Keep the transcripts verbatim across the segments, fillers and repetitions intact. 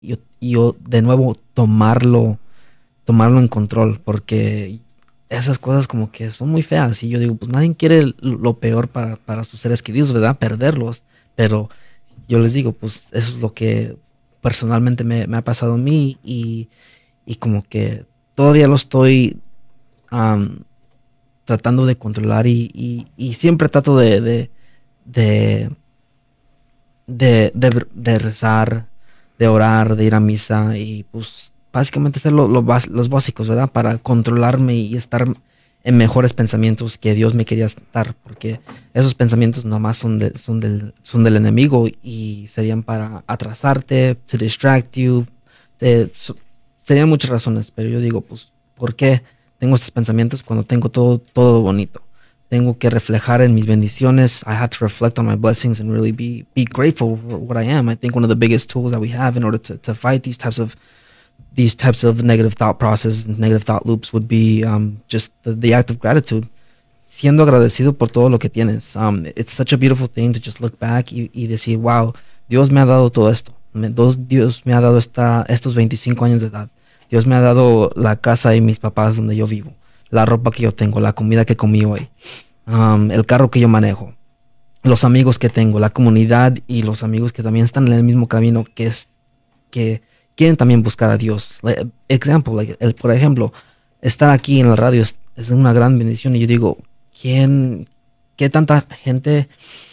yo, yo de nuevo tomarlo, tomarlo en control, porque esas cosas como que son muy feas y yo digo, pues nadie quiere lo peor para, para sus seres queridos, ¿verdad? Perderlos, pero yo les digo, pues eso es lo que personalmente me, me ha pasado a mí y, y como que todavía lo estoy um, tratando de controlar y, y, y siempre trato de, de, de, de, de, de rezar, de orar, de ir a misa y pues básicamente hacer lo, lo bas- los básicos, ¿verdad? Para controlarme y estar en mejores pensamientos que Dios me quería estar, porque esos pensamientos nomás son, de, son, del, son del enemigo y serían para atrasarte, to distract you, te- so- serían muchas razones, pero yo digo, pues, ¿por qué tengo estos pensamientos cuando tengo todo, todo bonito? Tengo que reflejar en mis bendiciones. I have to reflect on my blessings and really be, be grateful for what I am. I think one of the biggest tools that we have in order to, to fight these types of these types of negative thought processes, negative thought loops would be um, just the, the act of gratitude. Siendo agradecido por todo lo que tienes. Um, it's such a beautiful thing to just look back y, y decir, wow, Dios me ha dado todo esto. Me, Dios, Dios me ha dado esta, estos veinticinco años de edad. Dios me ha dado la casa y mis papás donde yo vivo, la ropa que yo tengo, la comida que comí hoy, um, el carro que yo manejo, los amigos que tengo, la comunidad y los amigos que también están en el mismo camino que es que quieren también buscar a Dios. Like, example, like, el, por ejemplo, estar aquí en la radio es, es una gran bendición y yo digo, ¿quién, qué tanta gente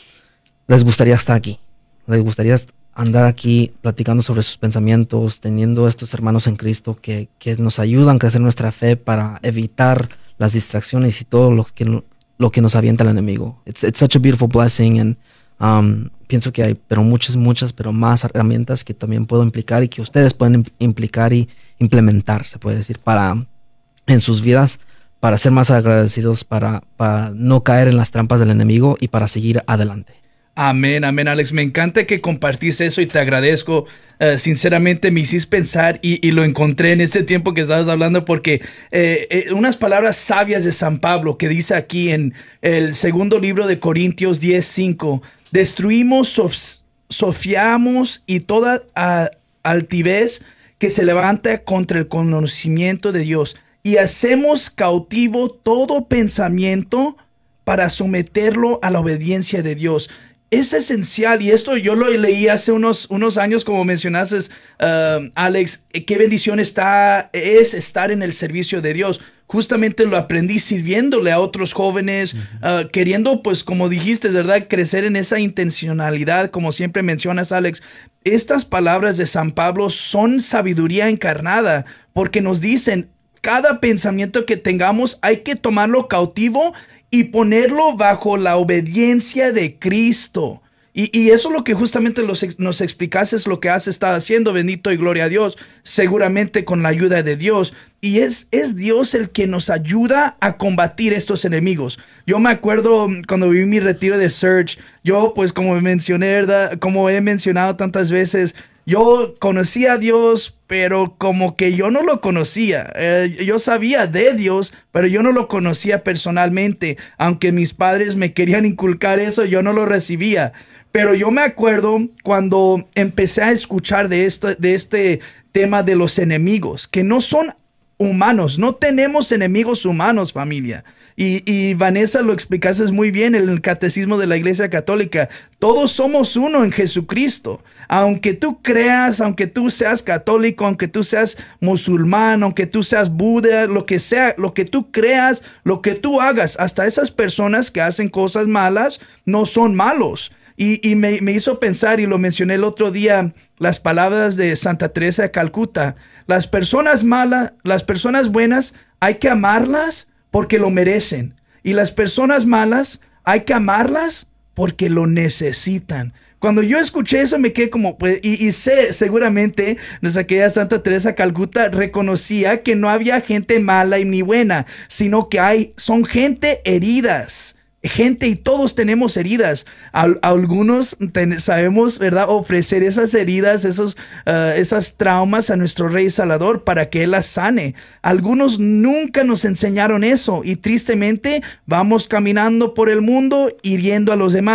les gustaría estar aquí? Les gustaría andar aquí platicando sobre sus pensamientos, teniendo estos hermanos en Cristo que, que nos ayudan a crecer nuestra fe para evitar las distracciones y todo lo que, lo que nos avienta el enemigo. It's, it's such a beautiful blessing and um, pienso que hay pero muchas, muchas, pero más herramientas que también puedo implicar y que ustedes pueden implicar y implementar, se puede decir, para en sus vidas, para ser más agradecidos, para, para no caer en las trampas del enemigo y para seguir adelante. Amén, amén, Alex. Me encanta que compartiste eso y te agradezco. Uh, sinceramente me hiciste pensar y, y lo encontré en este tiempo que estabas hablando porque eh, eh, unas palabras sabias de San Pablo que dice aquí en el segundo libro de Corintios diez cinco: destruimos, sof sofiamos y toda uh, altivez que se levanta contra el conocimiento de Dios y hacemos cautivo todo pensamiento para someterlo a la obediencia de Dios. Es esencial, y esto yo lo leí hace unos, unos años, como mencionaste, uh, Alex, qué bendición está, es estar en el servicio de Dios. Justamente lo aprendí sirviéndole a otros jóvenes, uh-huh. uh, queriendo, pues, como dijiste, ¿verdad?, crecer en esa intencionalidad, como siempre mencionas, Alex. Estas palabras de San Pablo son sabiduría encarnada, porque nos dicen, cada pensamiento que tengamos hay que tomarlo cautivo y ponerlo bajo la obediencia de Cristo. Y, y eso es lo que justamente los, nos explicaste, es lo que has estado haciendo, bendito y gloria a Dios, seguramente con la ayuda de Dios. Y es, es Dios el que nos ayuda a combatir estos enemigos. Yo me acuerdo cuando viví mi retiro de Search, yo pues como mencioné, ¿verdad?, como he mencionado tantas veces, yo conocía a Dios, pero como que yo no lo conocía. Eh, yo sabía de Dios, pero yo no lo conocía personalmente. Aunque mis padres me querían inculcar eso, yo no lo recibía. Pero yo me acuerdo cuando empecé a escuchar de este, de este tema de los enemigos, que no son humanos. No tenemos enemigos humanos, familia. Y, y Vanessa, lo explicaste muy bien en el Catecismo de la Iglesia Católica. Todos somos uno en Jesucristo. Aunque tú creas, aunque tú seas católico, aunque tú seas musulmán, aunque tú seas Buda, lo que sea, lo que tú creas, lo que tú hagas, hasta esas personas que hacen cosas malas no son malos. Y, y me, me hizo pensar, y lo mencioné el otro día, las palabras de Santa Teresa de Calcuta. Las personas malas, las personas buenas, hay que amarlas porque lo merecen. Y las personas malas, hay que amarlas porque lo necesitan. Cuando yo escuché eso me quedé como, pues, y, y sé, seguramente nuestra querida Santa Teresa de Calcuta reconocía que no había gente mala y ni buena, sino que hay, son gente heridas. Gente, y todos tenemos heridas. Al, algunos ten, sabemos, ¿verdad?, ofrecer esas heridas, esos, uh, esas traumas a nuestro Rey Salvador para que Él las sane. Algunos nunca nos enseñaron eso y tristemente vamos caminando por el mundo hiriendo a los demás.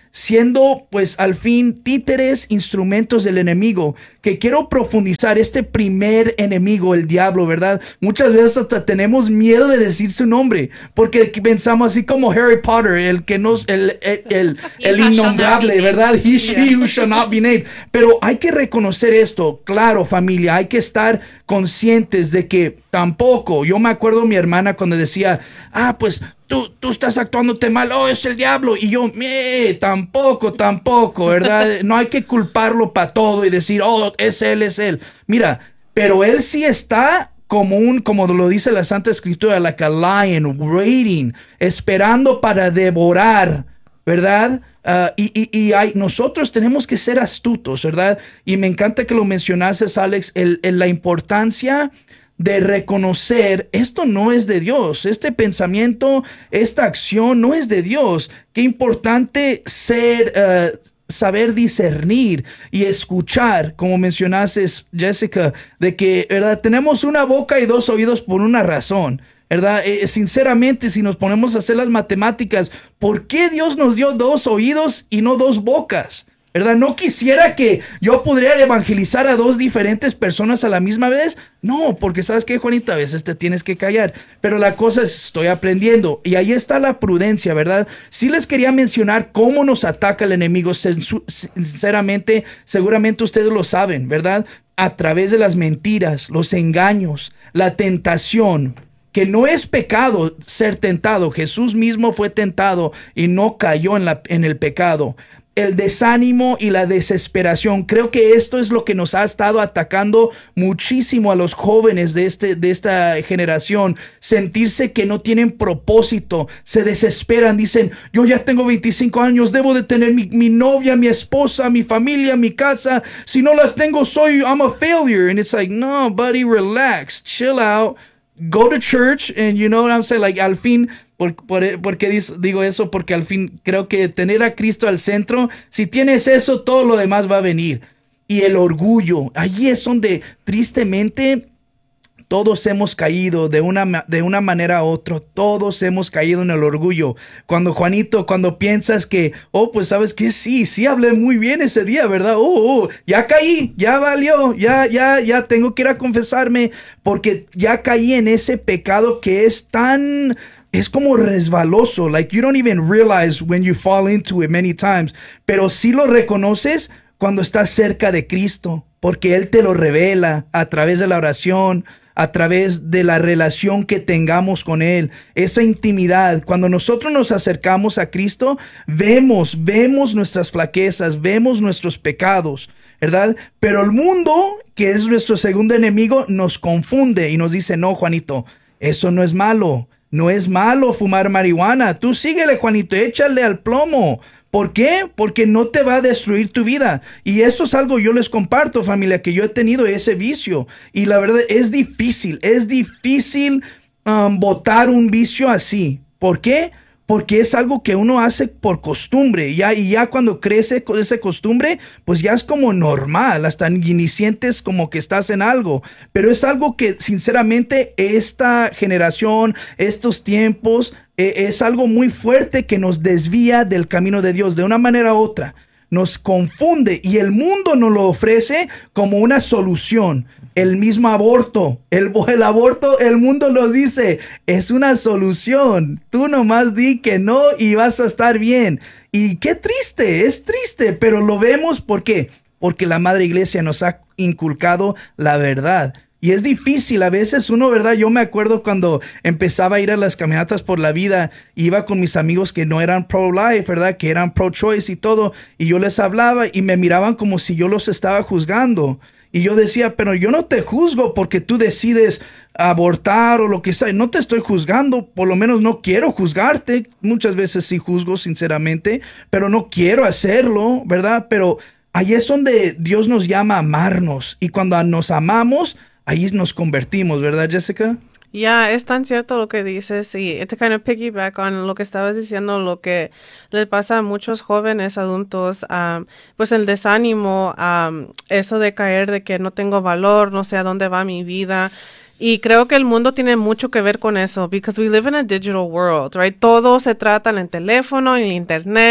siendo pues al fin títeres, instrumentos del enemigo, que quiero profundizar este primer enemigo, el diablo, ¿verdad? Muchas veces hasta tenemos miedo de decir su nombre, porque pensamos así como Harry Potter, el que nos, el, el, el, el innombrable, ¿verdad? He, she, who shall not be named. Pero hay que reconocer esto, claro, familia, hay que estar conscientes de que tampoco, yo me acuerdo mi hermana cuando decía, ah, pues Tú, tú estás actuándote mal, oh, es el diablo. Y yo, eh, tampoco, tampoco, ¿verdad? No hay que culparlo para todo y decir, oh, es él, es él. Mira, pero él sí está como un, como lo dice la Santa Escritura, like a lion, waiting, esperando para devorar, ¿verdad? Uh, y y, y hay, nosotros tenemos que ser astutos, ¿verdad? Y me encanta que lo mencionases, Alex, el, el, la importancia de reconocer, esto no es de Dios, este pensamiento, esta acción no es de Dios. Qué importante ser, uh, saber discernir y escuchar, como mencionaste, Jessica, de que, ¿verdad? Tenemos una boca y dos oídos por una razón, ¿verdad? Eh, sinceramente, si nos ponemos a hacer las matemáticas, ¿por qué Dios nos dio dos oídos y no dos bocas? ¿Verdad? No quisiera que yo pudiera evangelizar a dos diferentes personas a la misma vez. No, porque ¿sabes qué, Juanita? A veces te tienes que callar. Pero la cosa es, estoy aprendiendo. Y ahí está la prudencia, ¿verdad? Sí les quería mencionar cómo nos ataca el enemigo. Sinceramente, seguramente ustedes lo saben, ¿verdad? A través de las mentiras, los engaños, la tentación. Que no es pecado ser tentado. Jesús mismo fue tentado y no cayó en, la, en el pecado. El desánimo y la desesperación. Creo que esto es lo que nos ha estado atacando muchísimo a los jóvenes de, este, de esta generación. Sentirse que no tienen propósito, se desesperan, dicen, yo ya tengo veinticinco años, debo de tener mi, mi novia, mi esposa, mi familia, mi casa. Si no las tengo, soy, I'm a failure. And it's like, no, buddy, relax, chill out, go to church, and you know what I'm saying? Like, al fin... ¿Por, por, ¿Por qué digo eso? Porque al fin creo que tener a Cristo al centro, si tienes eso, todo lo demás va a venir. Y el orgullo, allí es donde tristemente todos hemos caído de una, de una manera u otra. Todos hemos caído en el orgullo. Cuando, Juanito, cuando piensas que, oh, pues sabes que sí, sí hablé muy bien ese día, ¿verdad? Oh, oh, ya caí, ya valió, ya, ya, ya tengo que ir a confesarme porque ya caí en ese pecado que es tan... Es como resbaloso, like you don't even realize when you fall into it many times, pero sí lo reconoces cuando estás cerca de Cristo, porque Él te lo revela a través de la oración, a través de la relación que tengamos con Él, esa intimidad. Cuando nosotros nos acercamos a Cristo, vemos, vemos nuestras flaquezas, vemos nuestros pecados, ¿verdad? Pero el mundo, que es nuestro segundo enemigo, nos confunde y nos dice, no, Juanito, eso no es malo. No es malo fumar marihuana. Tú síguele, Juanito, échale al plomo. ¿Por qué? Porque no te va a destruir tu vida. Y esto es algo yo les comparto, familia, que yo he tenido ese vicio. Y la verdad es difícil, es difícil um, botar un vicio así. ¿Por qué? Porque es algo que uno hace por costumbre, ya, y ya cuando crece con esa costumbre, pues ya es como normal, hasta ni sientes como que estás en algo, pero es algo que sinceramente esta generación, estos tiempos, eh, es algo muy fuerte que nos desvía del camino de Dios de una manera u otra, nos confunde y el mundo nos lo ofrece como una solución. El mismo aborto, el, el aborto, el mundo nos dice, es una solución. Tú nomás di que no y vas a estar bien. Y qué triste, es triste, pero lo vemos ¿por qué? Porque la Madre Iglesia nos ha inculcado la verdad. Y es difícil, a veces uno, ¿verdad? Yo me acuerdo cuando empezaba a ir a las caminatas por la vida, iba con mis amigos que no eran pro-life, ¿verdad? Que eran pro-choice y todo, y yo les hablaba y me miraban como si yo los estaba juzgando. Y yo decía, pero yo no te juzgo porque tú decides abortar o lo que sea. No te estoy juzgando, por lo menos no quiero juzgarte. Muchas veces sí juzgo sinceramente, pero no quiero hacerlo, ¿verdad? Pero ahí es donde Dios nos llama a amarnos. Y cuando nos amamos, ahí nos convertimos, ¿verdad, Jessica? Ya, yeah, es tan cierto lo que dices y to kind of piggyback on lo que estabas diciendo, lo que le pasa a muchos jóvenes adultos, um, pues el desánimo, um, eso de caer de que no tengo valor, no sé a dónde va mi vida. Y creo que el mundo tiene mucho que ver con eso, because we live in a digital world, right? Todo se trata en el teléfono, en el internet,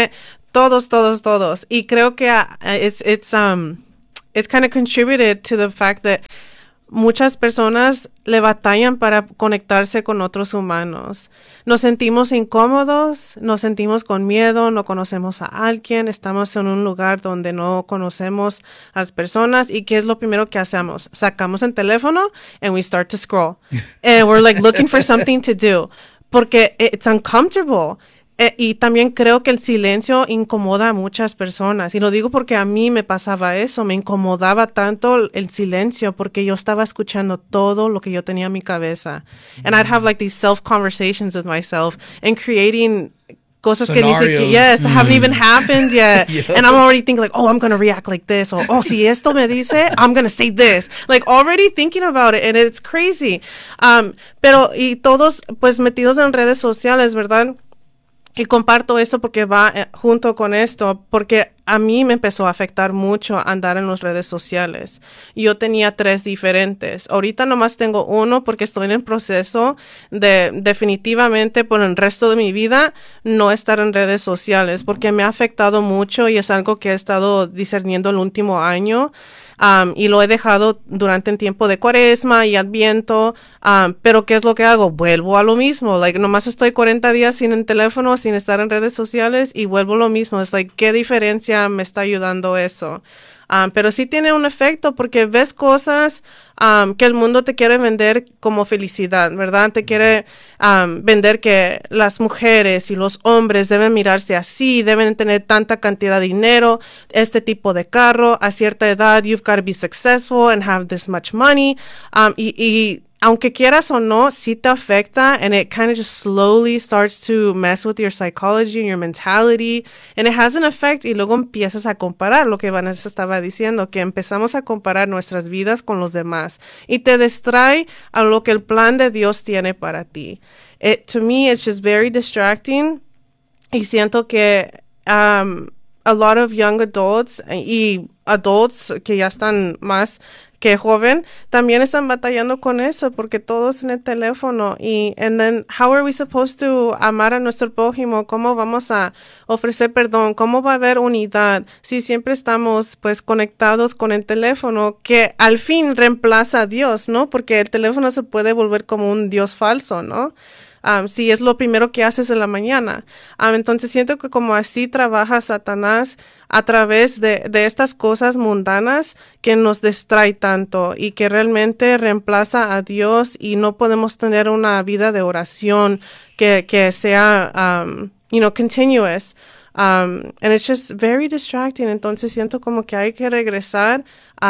Todos, todos, todos. Y creo que uh, it's, it's, um, it's kind of contributed to the fact that muchas personas le batallan para conectarse con otros humanos. Nos sentimos incómodos, nos sentimos con miedo, no conocemos a alguien, estamos en un lugar donde no conocemos a las personas. ¿Y qué es lo primero que hacemos? Sacamos el teléfono and we start to scroll. And we're like looking for something to do. Porque it's uncomfortable. Eh, y también creo que el silencio incomoda a muchas personas. Y lo digo porque a mí me pasaba eso. Me incomodaba tanto el silencio porque yo estaba escuchando todo lo que yo tenía en mi cabeza. Mm-hmm. And I'd have like these self-conversations with myself and creating cosas Scenarios. que ni siquiera, yes, mm. haven't even happened yet. Yeah. And I'm already thinking like, oh, I'm going to react like this. Or, oh, si esto me dice, I'm going to say this. Like already thinking about it. And it's crazy. Um, pero, y todos pues metidos en redes sociales, ¿verdad? Y comparto eso porque va eh, junto con esto, porque a mí me empezó a afectar mucho andar en las redes sociales. Yo tenía tres diferentes. Ahorita nomás tengo uno porque estoy en el proceso de definitivamente por el resto de mi vida no estar en redes sociales porque me ha afectado mucho y es algo que he estado discerniendo el último año. Um, y lo he dejado durante el tiempo de Cuaresma y Adviento, um, pero ¿qué es lo que hago? Vuelvo a lo mismo, like, nomás estoy cuarenta días sin el teléfono, sin estar en redes sociales y vuelvo a lo mismo. Es like, ¿qué diferencia me está ayudando eso? Um, pero sí tiene un efecto porque ves cosas um, que el mundo te quiere vender como felicidad, ¿verdad? Te quiere um, vender que las mujeres y los hombres deben mirarse así, deben tener tanta cantidad de dinero, este tipo de carro, a cierta edad, you've got to be successful and have this much money. Um, y, y aunque quieras o no, sí te afecta and it kind of just slowly starts to mess with your psychology and your mentality and it has an effect y luego empiezas a comparar lo que Vanessa estaba diciendo, que empezamos a comparar nuestras vidas con los demás y te distrae a lo que el plan de Dios tiene para ti. It, to me, it's just very distracting y siento que um, a lot of young adults y adults que ya están más que joven, también están batallando con eso porque todos en el teléfono y and then how are we supposed to amar a nuestro prójimo? ¿Cómo vamos a ofrecer perdón? ¿Cómo va a haber unidad si siempre estamos pues conectados con el teléfono que al fin reemplaza a Dios, ¿no? Porque el teléfono se puede volver como un Dios falso, ¿no? Um, si es lo primero que haces en la mañana. Um, entonces siento que como así trabaja Satanás a través de, de estas cosas mundanas que nos distrae tanto y que realmente reemplaza a Dios y no podemos tener una vida de oración que, que sea, um, you know, continuous. Um, and it's just very distracting. Entonces siento como que hay que regresar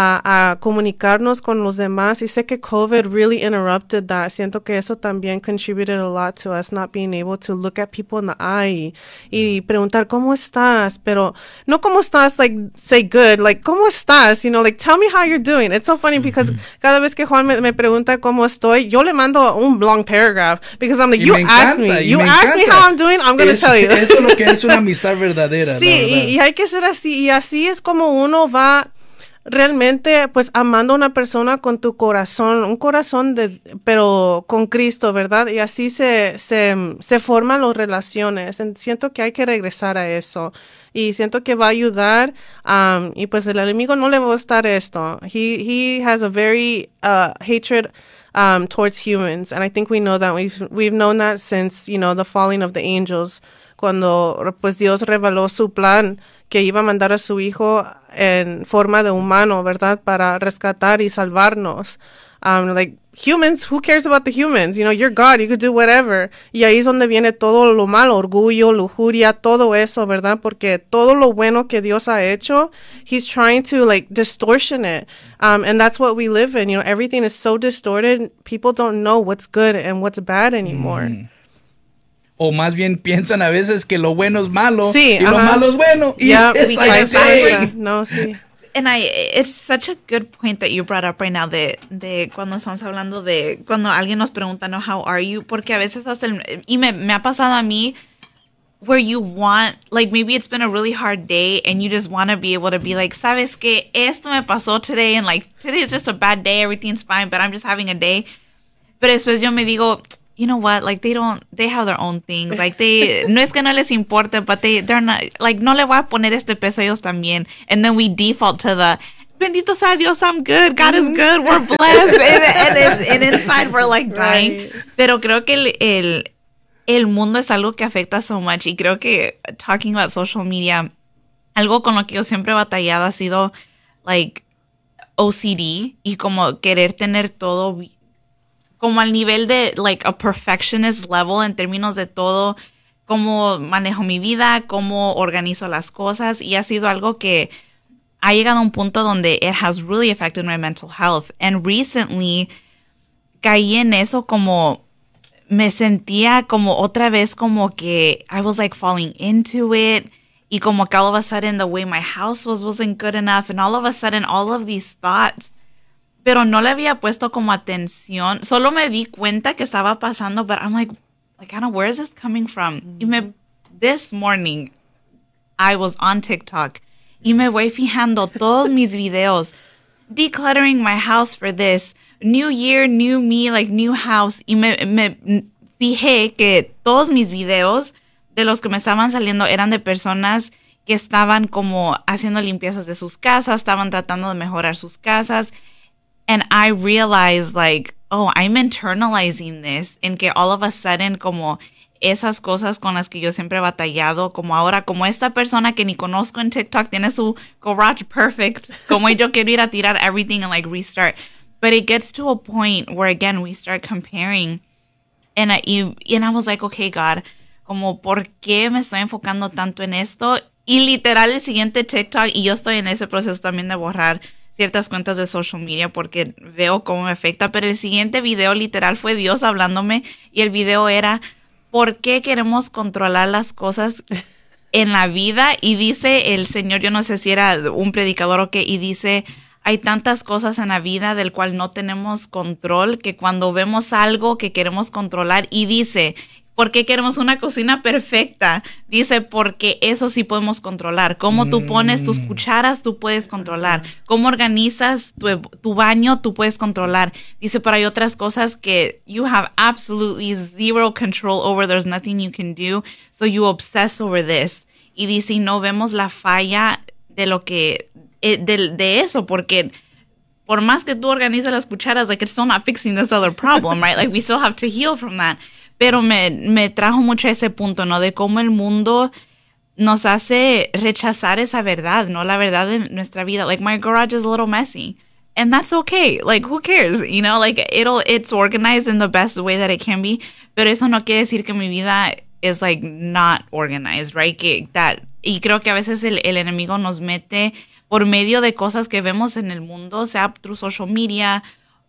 a, a comunicarnos con los demás. Y sé que COVID really interrupted that. Siento que eso también contributed a lot to us not being able to look at people in the eye y preguntar cómo estás, pero no cómo estás, like say good, like cómo estás, you know, like tell me how you're doing. It's so funny because cada vez que Juan me, me pregunta cómo estoy, yo le mando un long paragraph because I'm like, you asked me, you asked me how I'm doing, I'm going to tell you. Eso es lo que es una amistad verdadera. Sí, y, y hay que ser así, y así es como uno va realmente pues amando a una persona con tu corazón, un corazón de, pero con Cristo, ¿verdad? Y así se, se, se forman las relaciones. Siento que hay que regresar a eso. Y siento que va a ayudar. Um, y pues el enemigo no le va a gustar esto. He, he has a very uh, hatred um, towards humans. And I think we know that. We've, we've known that since, you know, the falling of the angels. Cuando pues Dios reveló su plan que iba a mandar a su hijo en forma de humano, ¿verdad? Para rescatar y salvarnos. Um, like, humans, who cares about the humans? You know, you're God, you could do whatever. Y ahí es donde viene todo lo malo, orgullo, lujuria, todo eso, ¿verdad? Porque todo lo bueno que Dios ha hecho, He's trying to, like, distortion it. Um, and that's what we live in. You know, everything is so distorted, people don't know what's good and what's bad anymore. Mm. O más bien piensan a veces que lo bueno es malo sí, y uh-huh. lo malo es bueno. Y yeah, it's like, like, no, sí. And I, it's such a good point that you brought up right now de, de cuando estamos hablando de cuando alguien nos pregunta, no, how are you? Porque a veces hasta el, y me, me ha pasado a mí where you want, like maybe it's been a really hard day and you just want to be able to be like, sabes que esto me pasó today and like today is just a bad day, everything's fine, but I'm just having a day. Pero después yo me digo, you know what, like they don't, they have their own things, like they, no es que no les importe, but they, they're not, like no le voy a poner este peso a ellos también, and then we default to the, bendito sea Dios, I'm good, God is good, we're blessed, and, and, it's, and inside we're like dying, right. Pero creo que el, el, el mundo es algo que afecta so much, y creo que talking about social media, algo con lo que yo siempre he batallado ha sido, like, O C D, y como querer tener todo como al nivel de, like, a perfectionist level en términos de todo, cómo manejo mi vida, cómo organizo las cosas, y ha sido algo que ha llegado a un punto donde it has really affected my mental health. And recently, caí en eso como, me sentía como otra vez como que I was, like, falling into it, y como que all of a sudden the way my house was wasn't good enough, and all of a sudden all of these thoughts, pero no le había puesto como atención. Solo me di cuenta que estaba pasando, but I'm like, like, Anna, where is this coming from? Mm-hmm. Y me, this morning, I was on TikTok, y me voy fijando todos mis videos, decluttering my house for this, new year, new me, like new house, y me, me fijé que todos mis videos de los que me estaban saliendo eran de personas que estaban como haciendo limpiezas de sus casas, estaban tratando de mejorar sus casas. And I realized, like, oh, I'm internalizing this. En que all of a sudden, como esas cosas con las que yo siempre he batallado, como ahora, como esta persona que ni conozco en TikTok tiene su garage perfect, como yo quiero ir a tirar everything and, like, restart. But it gets to a point where, again, we start comparing. And I, and I was like, okay, God, como, ¿por qué me estoy enfocando tanto en esto? Y literal, el siguiente TikTok, y yo estoy en ese proceso también de borrar ciertas cuentas de social media porque veo cómo me afecta, pero el siguiente video literal fue Dios hablándome, y el video era, ¿por qué queremos controlar las cosas en la vida? Y dice el Señor, yo no sé si era un predicador o qué, y dice, hay tantas cosas en la vida del cual no tenemos control, que cuando vemos algo que queremos controlar, y dice, ¿por qué queremos una cocina perfecta? Dice, porque eso sí podemos controlar. Cómo tú pones tus cucharas, tú puedes controlar. Cómo organizas tu, tu baño, tú puedes controlar. Dice, pero hay otras cosas que you have absolutely zero control over. There's nothing you can do. So you obsess over this. Y dice, y no vemos la falla de lo que, de, de eso, porque por más que tú organizas las cucharas, like, it's still not fixing this other problem, right? Like, we still have to heal from that. Pero me, me trajo mucho a ese punto, ¿no? De cómo el mundo nos hace rechazar esa verdad, ¿no? La verdad de nuestra vida. Like, my garage is a little messy. And that's okay. Like, who cares? You know, like, it'll, it's organized in the best way that it can be. Pero eso no quiere decir que mi vida is, like, not organized, right? Que that, y creo que a veces el, el enemigo nos mete por medio de cosas que vemos en el mundo, sea through social media,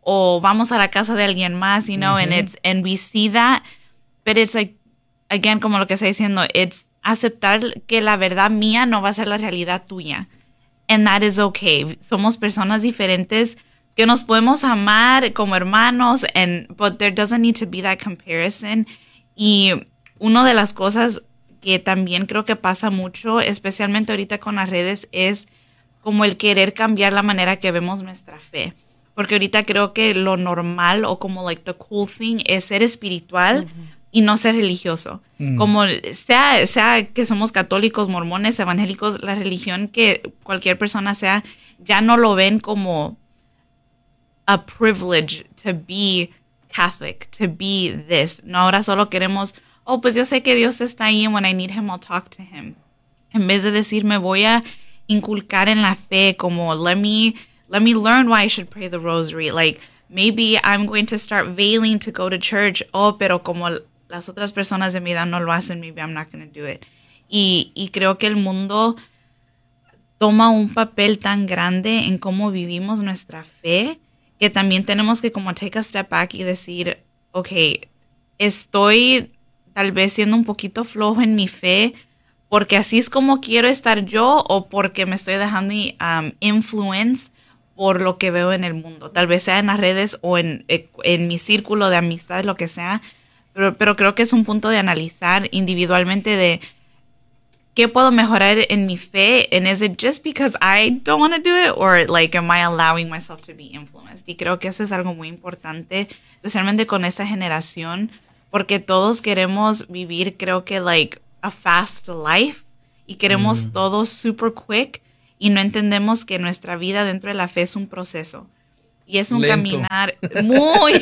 o vamos a la casa de alguien más, you know, mm-hmm. and it's, and we see that. But it's like, again, como lo que está diciendo, it's aceptar que la verdad mía no va a ser la realidad tuya. And that is okay. Somos personas diferentes que nos podemos amar como hermanos, and, but there doesn't need to be that comparison. Y una de las cosas que también creo que pasa mucho, especialmente ahorita con las redes, es como el querer cambiar la manera que vemos nuestra fe. Porque ahorita creo que lo normal o como like the cool thing es ser espiritual, uh-huh, y no ser religioso. Mm. Como sea, sea que somos católicos, mormones, evangélicos, la religión que cualquier persona sea, ya no lo ven como a privilege to be Catholic, to be this. No, ahora solo queremos, oh, pues yo sé que Dios está ahí, and when I need him, I'll talk to him. En vez de decir, me voy a inculcar en la fe, como let me, let me learn why I should pray the rosary. Like, maybe I'm going to start veiling to go to church. Oh, pero como las otras personas de mi edad no lo hacen, maybe I'm not going to do it. Y, y creo que el mundo toma un papel tan grande en cómo vivimos nuestra fe, que también tenemos que como take a step back y decir, okay, estoy tal vez siendo un poquito flojo en mi fe, porque así es como quiero estar yo, o porque me estoy dejando um, influence por lo que veo en el mundo. Tal vez sea en las redes o en, en mi círculo de amistades, lo que sea. Pero, pero creo que es un punto de analizar individualmente de qué puedo mejorar en mi fe. And is it just because I don't want to do it? Or like, am I allowing myself to be influenced? Y creo que eso es algo muy importante, especialmente con esta generación, porque todos queremos vivir, creo que, like, a fast life, y queremos mm. todo super quick, y no entendemos que nuestra vida dentro de la fe es un proceso. Y es un Lento. caminar muy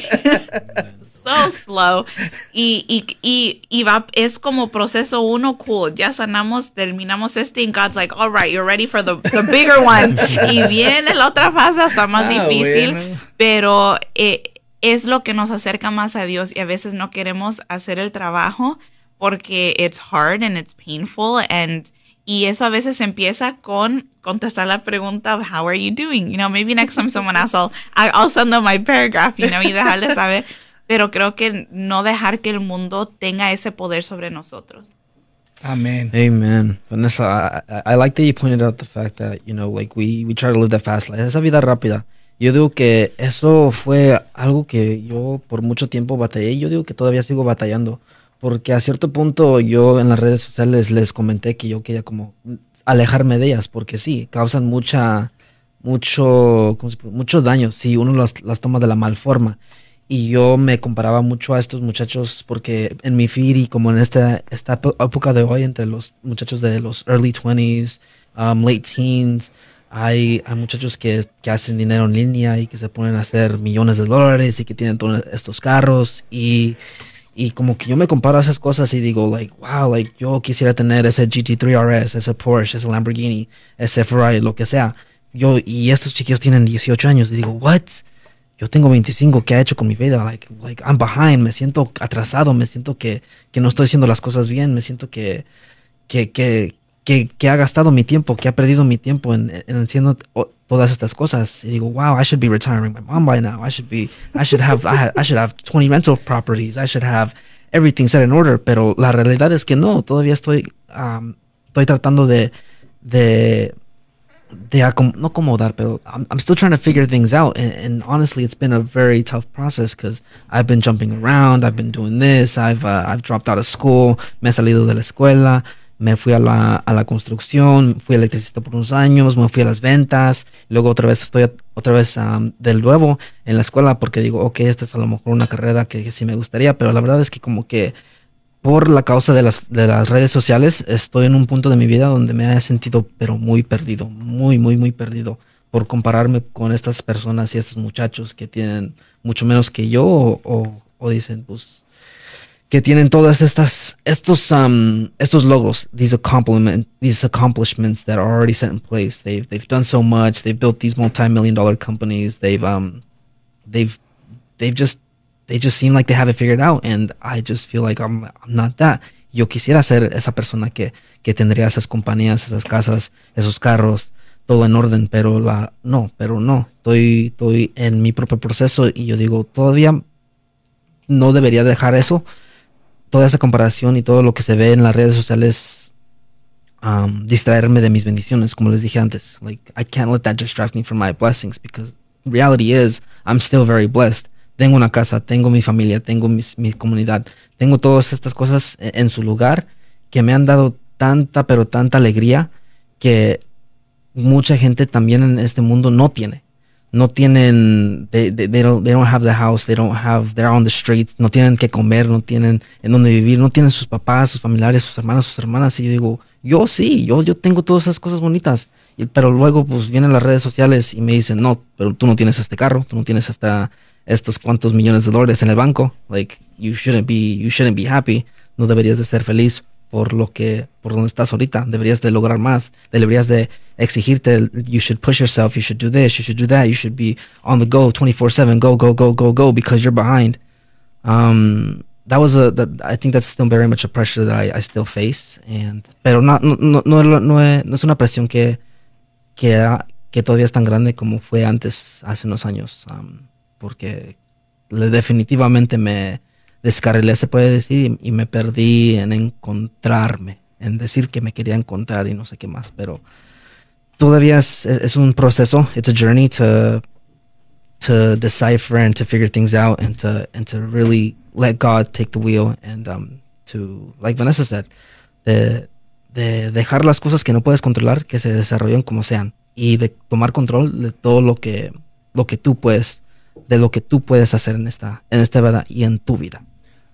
so slow. Y, y, y, y va, es como proceso uno, cool. Ya sanamos, terminamos este, y God's like, all right, you're ready for the, the bigger one. Y viene la otra fase hasta más ah, difícil. Bueno. Pero eh, es lo que nos acerca más a Dios, y a veces no queremos hacer el trabajo porque it's hard and it's painful, and y eso a veces empieza con contestar la pregunta of how are you doing? You know, maybe next time someone asks, I'll, I'll send them my paragraph, you know, y dejarles saber. Pero creo que no dejar que el mundo tenga ese poder sobre nosotros. Amen. Amen. Vanessa, I, I like that you pointed out the fact that, you know, like we, we try to live that fast life, esa vida rápida. Yo digo que eso fue algo que yo por mucho tiempo batallé. Yo digo que todavía sigo batallando. Porque a cierto punto yo en las redes sociales les comenté que yo quería como alejarme de ellas, porque sí, causan mucha, mucho, ¿cómo se puede? mucho daño si uno las, las toma de la mal forma. Y yo me comparaba mucho a estos muchachos porque en mi feed y como en esta, esta época de hoy, entre los muchachos de los early twenties, um, late teens, hay, hay muchachos que, que hacen dinero en línea y que se ponen a hacer millones de dólares y que tienen todos estos carros, y Y como que yo me comparo a esas cosas y digo, like, wow, like, yo quisiera tener ese G T three R S, ese Porsche, ese Lamborghini, ese Ferrari, lo que sea. Yo, y estos chiquillos tienen dieciocho años. Y digo, what? Yo tengo veinticinco, ¿qué ha hecho con mi vida? Like, like, I'm behind, me siento atrasado, me siento que, que no estoy haciendo las cosas bien, me siento que, que, que, que, que ha gastado mi tiempo, que ha perdido mi tiempo en, en haciendo todas estas cosas. Y digo, wow, I should be retiring my mom by now. I should be, I should have, I, I should have twenty rental properties. I should have everything set in order. Pero la realidad es que no, todavía estoy, um, estoy tratando de, de, de acom no acomodar, pero I'm, I'm still trying to figure things out. And, and honestly, it's been a very tough process because I've been jumping around. I've been doing this. I've, uh, I've dropped out of school. Me he salido de la escuela. Me fui a la, a la construcción, fui electricista por unos años, me fui a las ventas, luego otra vez estoy a, otra vez um, del nuevo en la escuela porque digo, ok, esta es a lo mejor una carrera que, que sí me gustaría, pero la verdad es que como que por la causa de las, de las redes sociales estoy en un punto de mi vida donde me he sentido pero muy perdido, muy, muy, muy perdido por compararme con estas personas y estos muchachos que tienen mucho menos que yo o, o, o dicen, pues, que tienen todas estas estos um estos logros, these accomplishment these accomplishments that are already set in place. They've they've done so much. They've built these multi-million dollar companies. They've um they've they've just they just seem like they have it figured out, and I just feel like I'm I'm not that. Yo quisiera ser esa persona que que tendría esas compañías, esas casas, esos carros, todo en orden, pero la no, pero no. Estoy estoy en mi propio proceso y yo digo, todavía no debería dejar eso. Toda esa comparación y todo lo que se ve en las redes sociales um, distraerme de mis bendiciones, como les dije antes. Like, I can't let that distract me from my blessings, because reality is I'm still very blessed. Tengo una casa, tengo mi familia, tengo mis, mi comunidad, tengo todas estas cosas en, en su lugar que me han dado tanta, pero tanta alegría que mucha gente también en este mundo no tiene. No tienen, they, they, they, don't, they don't have the house, they don't have, they're on the streets, no tienen que comer, no tienen en dónde vivir, no tienen sus papás, sus familiares, sus hermanas, sus hermanas. Y yo digo, yo sí, yo, yo tengo todas esas cosas bonitas. Y, pero luego pues vienen las redes sociales y me dicen, no, pero tú no tienes este carro, tú no tienes hasta estos cuantos millones de dólares en el banco. Like, you shouldn't be, you shouldn't be happy. No deberías de ser feliz por lo que, por donde estás ahorita. Deberías de lograr más. Deberías de exigirte. You should push yourself. You should do this. You should do that. You should be on the go twenty-four seven. Go, go, go, go, go, because you're behind. Um, that was a, that, I think that's still very much a pressure that I, I still face. And, pero no, no, no, no, no, es, no es una presión que, que, que todavía es tan grande como fue antes, hace unos años. Um, porque definitivamente me descarrilé, se puede decir, y me perdí en encontrarme, en decir que me quería encontrar y no sé qué más, pero todavía es, es un proceso. It's a journey to to decipher and to figure things out and to and to really let God take the wheel and um to, like Vanessa said, de, de dejar las cosas que no puedes controlar que se desarrollen como sean y de tomar control de todo lo que lo que tú puedes de lo que tú puedes hacer en esta en esta vida y en tu vida.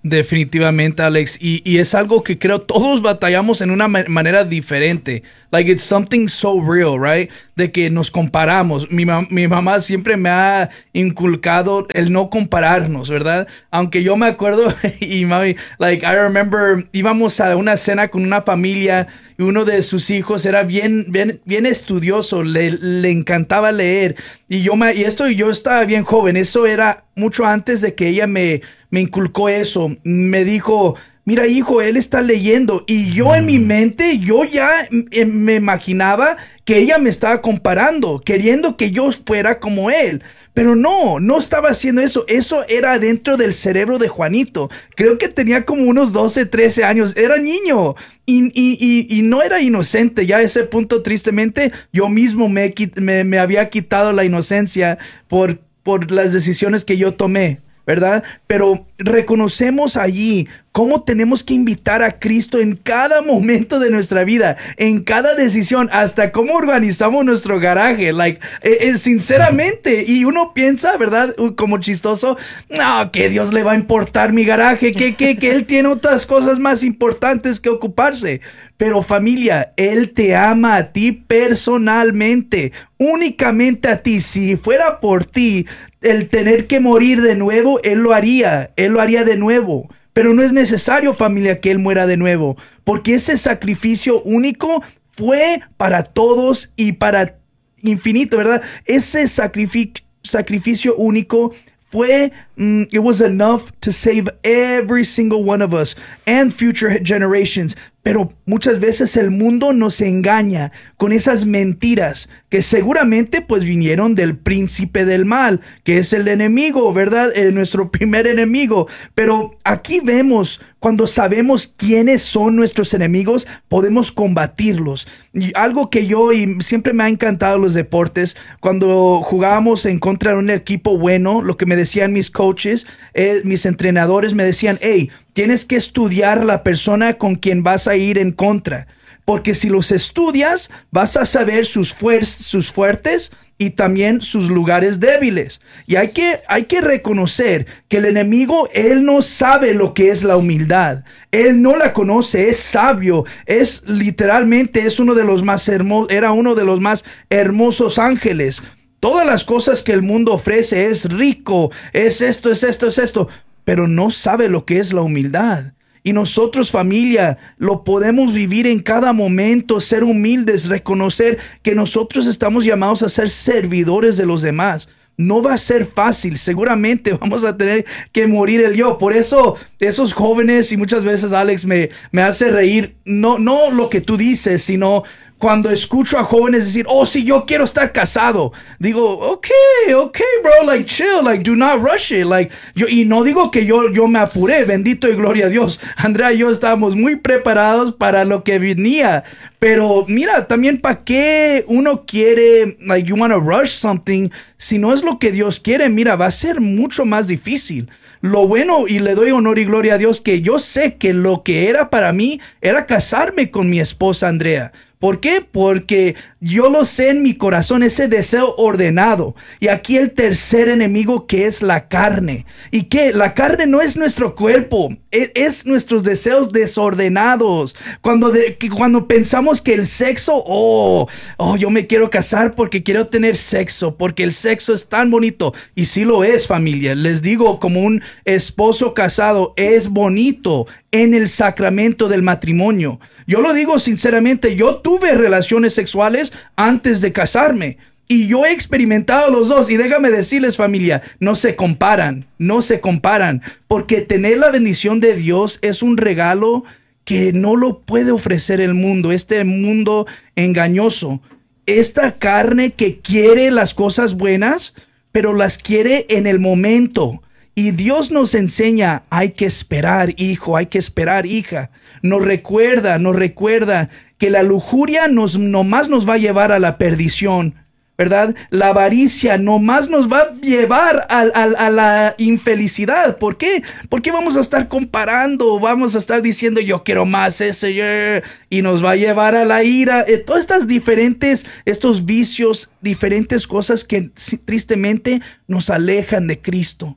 Definitivamente, Alex. Y, y es algo que creo todos batallamos en una ma- manera diferente. Like, it's something so real, right? De que nos comparamos. Mi, ma- mi mamá siempre me ha inculcado el no compararnos, ¿verdad? Aunque yo me acuerdo, y mami, like, I remember, íbamos a una cena con una familia y uno de sus hijos era bien, bien, bien estudioso, le, le encantaba leer. Y yo me, y esto yo estaba bien joven, eso era mucho antes de que ella me, me inculcó eso. Me dijo, mira, hijo, él está leyendo. Y yo en mi mente, yo ya eh, me imaginaba que ella me estaba comparando, queriendo que yo fuera como él. Pero no, no estaba haciendo eso. Eso era dentro del cerebro de Juanito. Creo que tenía como unos doce, trece años. Era niño. Y, y, y, y no era inocente. Ya a ese punto, tristemente, yo mismo me, me, me había quitado la inocencia por, por las decisiones que yo tomé, ¿verdad? Pero reconocemos allí cómo tenemos que invitar a Cristo en cada momento de nuestra vida, en cada decisión, hasta cómo organizamos nuestro garaje, like, eh, eh, sinceramente, y uno piensa, ¿verdad? Uh, como chistoso, no, que Dios le va a importar mi garaje, que, que, que Él tiene otras cosas más importantes que ocuparse. Pero familia, Él te ama a ti personalmente, únicamente a ti. Si fuera por ti, el tener que morir de nuevo, Él lo haría, Él lo haría de nuevo. Pero no es necesario, familia, que Él muera de nuevo, porque ese sacrificio único fue para todos y para infinito, ¿verdad? Ese sacrificio, sacrificio único fue, mm, it was enough to save every single one of us and future generations. Pero muchas veces el mundo nos engaña con esas mentiras que seguramente pues vinieron del príncipe del mal, que es el enemigo, ¿verdad? Eh, nuestro primer enemigo. Pero aquí vemos, cuando sabemos quiénes son nuestros enemigos, podemos combatirlos. Y algo que yo, y siempre me ha encantado los deportes, cuando jugábamos en contra de un equipo bueno, lo que me decían mis coaches, eh, mis entrenadores me decían, hey, tienes que estudiar la persona con quien vas a ir en contra. Porque si los estudias, vas a saber sus, fuer- sus fuertes y también sus lugares débiles. Y hay que, hay que reconocer que el enemigo, él no sabe lo que es la humildad. Él no la conoce, es sabio. Es literalmente, es uno de los más hermosos, era uno de los más hermosos ángeles. Todas las cosas que el mundo ofrece, es rico, es esto, es esto, es esto. Pero no sabe lo que es la humildad. Y nosotros, familia, lo podemos vivir en cada momento, ser humildes, reconocer que nosotros estamos llamados a ser servidores de los demás. No va a ser fácil, seguramente vamos a tener que morir el yo. Por eso esos jóvenes, y muchas veces Alex me, me hace reír, no, no lo que tú dices, sino cuando escucho a jóvenes decir, oh, sí, yo quiero estar casado. Digo, ok, ok, bro, like, chill, like, do not rush it. Like, yo, y no digo que yo, yo me apuré, bendito y gloria a Dios. Andrea y yo estábamos muy preparados para lo que venía. Pero mira, también para qué uno quiere, like, you want to rush something, si no es lo que Dios quiere, mira, va a ser mucho más difícil. Lo bueno, y le doy honor y gloria a Dios, que yo sé que lo que era para mí era casarme con mi esposa Andrea. ¿Por qué? Porque yo lo sé en mi corazón, ese deseo ordenado. Y aquí el tercer enemigo, que es la carne. ¿Y qué? La carne no es nuestro cuerpo, es, es nuestros deseos desordenados. Cuando, de, cuando pensamos que el sexo, oh, oh, yo me quiero casar porque quiero tener sexo, porque el sexo es tan bonito. Y sí lo es, familia. Les digo, como un esposo casado, es bonito en el sacramento del matrimonio. Yo lo digo sinceramente, yo tuve relaciones sexuales antes de casarme y yo he experimentado los dos, y déjame decirles, familia, no se comparan, no se comparan, porque tener la bendición de Dios es un regalo que no lo puede ofrecer el mundo, este mundo engañoso, esta carne que quiere las cosas buenas, pero las quiere en el momento. Y Dios nos enseña, hay que esperar, hijo, hay que esperar, hija. Nos recuerda, nos recuerda que la lujuria nos, nomás nos va a llevar a la perdición, ¿verdad? La avaricia nomás nos va a llevar a, a, a la infelicidad. ¿Por qué? Porque vamos a estar comparando, vamos a estar diciendo, yo quiero más ese, yeah, y nos va a llevar a la ira. Eh, todas estas diferentes, estos vicios, diferentes cosas que tristemente nos alejan de Cristo.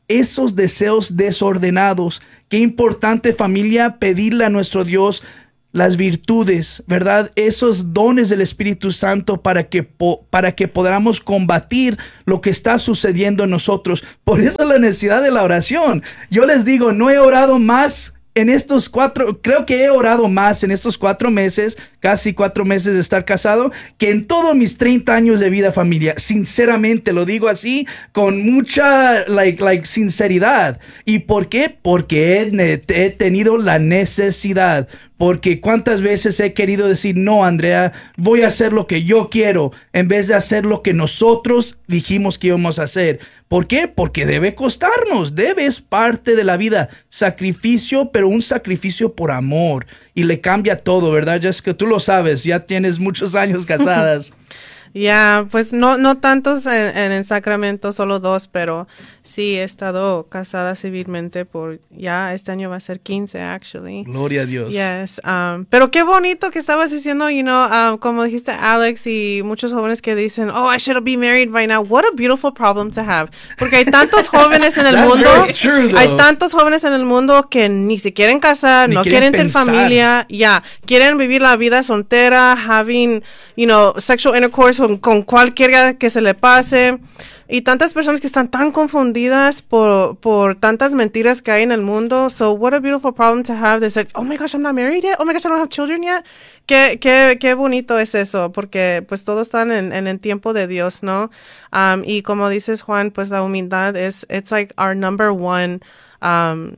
esos deseos desordenados. Qué importante, familia, pedirle a nuestro Dios las virtudes, ¿verdad? Esos dones del Espíritu Santo para que, po para que podamos combatir lo que está sucediendo en nosotros. Por eso la necesidad de la oración. Yo les digo, no he orado más en estos cuatro, creo que he orado más en estos cuatro meses, casi cuatro meses de estar casado, que en todos mis treinta años de vida, familia. Sinceramente, lo digo así, con mucha like, like, sinceridad. ¿Y por qué? Porque he, he tenido la necesidad. Porque cuántas veces he querido decir, no, Andrea, voy a hacer lo que yo quiero, en vez de hacer lo que nosotros dijimos que íbamos a hacer. ¿Por qué? Porque debe costarnos, debe, es parte de la vida. Sacrificio, pero un sacrificio por amor. Y le cambia todo, ¿verdad, Jessica? Tú lo sabes, ya tienes muchos años casadas. Ya, yeah, pues no no tantos en, en el Sacramento, solo dos, pero sí he estado casada civilmente por, ya este año va a ser quince, actually. Gloria a Dios. Yes, um, pero qué bonito que estabas diciendo, you know, um, como dijiste Alex y muchos jóvenes que dicen, oh, I should be married by now. What a beautiful problem to have. Porque hay tantos jóvenes en el mundo, true, hay tantos jóvenes en el mundo que ni se quieren casar, ni no quieren, quieren tener pensar. familia, ya, yeah, quieren vivir la vida soltera, having, you know, sexual intercourse con, con cualquiera que se le pase. Y tantas personas que están tan confundidas por, por tantas mentiras que hay en el mundo. So, what a beautiful problem to have. They say, oh my gosh, I'm not married yet. Oh my gosh, I don't have children yet. Qué, qué, qué bonito es eso, porque pues todos están en, en el tiempo de Dios, ¿no? Um, y como dices, Juan, pues la humildad es, it's like our number one um,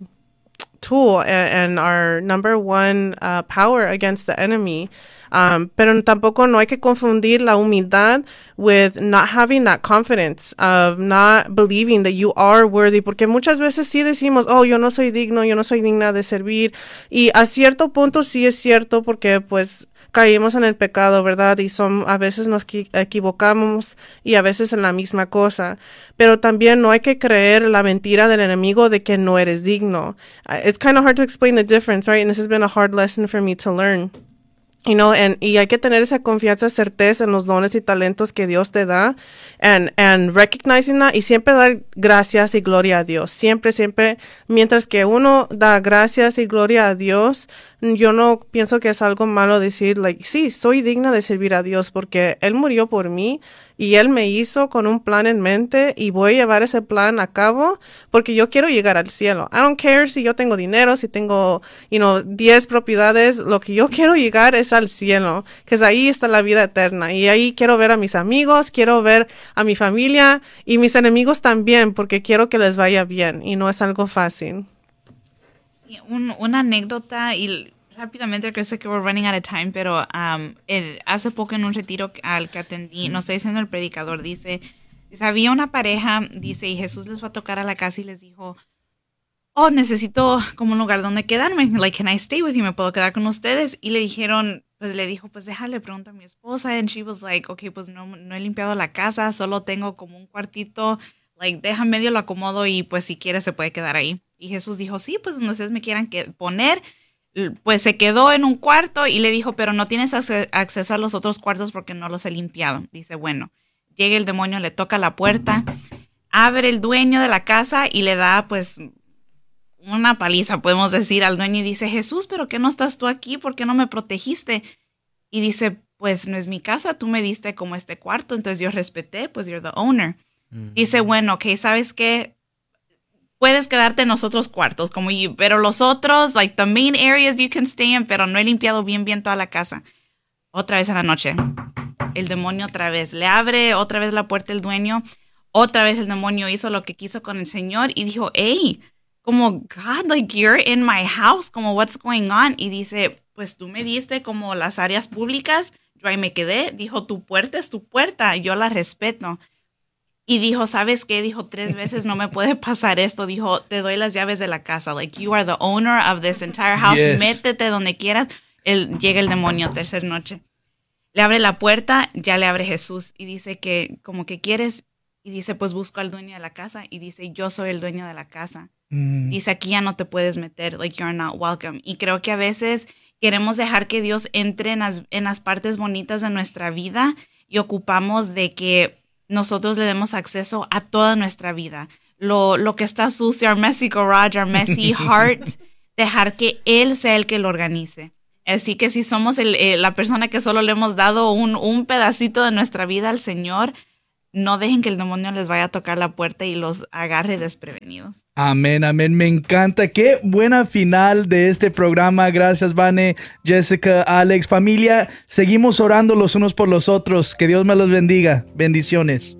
tool and, and our number one uh, power against the enemy. Um, pero tampoco no hay que confundir la humildad with not having that confidence of not believing that you are worthy, porque muchas veces sí decimos, oh, yo no soy digno, yo no soy digna de servir, y a cierto punto sí es cierto, porque pues caímos en el pecado, ¿verdad? Y son, a veces nos equivocamos y a veces en la misma cosa, pero también no hay que creer la mentira del enemigo de que no eres digno. It's kind of hard to explain the difference, right? And this has been a hard lesson for me to learn. You know, and, y hay que tener esa confianza, certeza en los dones y talentos que Dios te da, and, and recognizing that, y siempre dar gracias y gloria a Dios. Siempre, siempre, mientras que uno da gracias y gloria a Dios, yo no pienso que es algo malo decir, like, sí, soy digna de servir a Dios porque Él murió por mí y Él me hizo con un plan en mente y voy a llevar ese plan a cabo porque yo quiero llegar al cielo. I don't care si yo tengo dinero, si tengo, you know, diez propiedades, lo que yo quiero llegar es al cielo, que es ahí está la vida eterna y ahí quiero ver a mis amigos, quiero ver a mi familia y mis enemigos también porque quiero que les vaya bien y no es algo fácil. Un, una anécdota y rápidamente, que sé que we're running out of time, pero um, el, hace poco en un retiro al que atendí, nos está diciendo el predicador, dice, dice, había una pareja, dice, y Jesús les fue a tocar a la casa y les dijo, oh, necesito como un lugar donde quedarme, like, can I stay with you, me puedo quedar con ustedes, y le dijeron, pues le dijo, pues déjale, pregunto a mi esposa, and she was like, okay, pues no, no he limpiado la casa, solo tengo como un cuartito, like, deja medio lo acomodo y pues si quiere se puede quedar ahí. Y Jesús dijo, sí, pues donde ustedes me quieran que poner. Pues se quedó en un cuarto y le dijo, pero no tienes acceso a los otros cuartos porque no los he limpiado. Dice, bueno, llega el demonio, le toca la puerta, abre el dueño de la casa y le da pues una paliza, podemos decir, al dueño y dice, Jesús, ¿pero qué no estás tú aquí? ¿Por qué no me protegiste? Y dice, pues no es mi casa, tú me diste como este cuarto, entonces yo respeté, pues you're the owner. Mm-hmm. Dice, bueno, ok, ¿sabes qué? Puedes quedarte en los otros cuartos, como you, pero los otros, like the main areas you can stay in, pero no he limpiado bien, bien toda la casa. Otra vez a la noche, el demonio otra vez, le abre otra vez la puerta el dueño, otra vez el demonio hizo lo que quiso con el Señor y dijo, hey, como, God, like you're in my house, como what's going on? Y dice, pues tú me diste como las áreas públicas, yo ahí me quedé, dijo, tu puerta es tu puerta, yo la respeto. Y dijo, ¿sabes qué? Dijo, tres veces no me puede pasar esto. Dijo, te doy las llaves de la casa. Like, you are the owner of this entire house. Yes. Métete donde quieras. Él, llega el demonio, tercera noche. Le abre la puerta, ya le abre Jesús. Y dice que, como que quieres. Y dice, pues busco al dueño de la casa. Y dice, yo soy el dueño de la casa. Mm. Dice, aquí ya no te puedes meter. Like, you're not welcome. Y creo que a veces queremos dejar que Dios entre en las, en las partes bonitas de nuestra vida. Y ocupamos de que nosotros le demos acceso a toda nuestra vida. lo, lo que está sucio, our messy garage, our messy heart, dejar que Él sea el que lo organice. Así que si somos el, eh, la persona que solo le hemos dado un, un pedacito de nuestra vida al Señor, no dejen que el demonio les vaya a tocar la puerta y los agarre desprevenidos. Amén, amén. Me encanta. Qué buena final de este programa. Gracias, Vane, Jessica, Alex. Familia, seguimos orando los unos por los otros. Que Dios me los bendiga. Bendiciones.